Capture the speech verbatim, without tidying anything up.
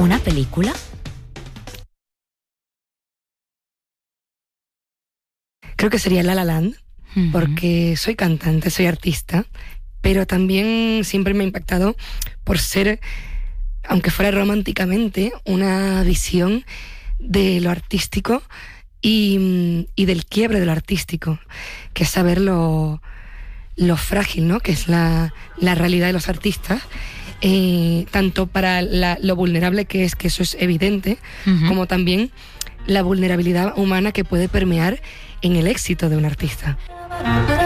¿Una película? Creo que sería La La Land, uh-huh. porque soy cantante, soy artista, pero también siempre me ha impactado por ser, aunque fuera románticamente, una visión de lo artístico y, y del quiebre de lo artístico, que es saber lo, lo frágil, ¿no?, que es la, la realidad de los artistas, eh, tanto para la, lo vulnerable que es, que eso es evidente, uh-huh. como también la vulnerabilidad humana que puede permear en el éxito de un artista.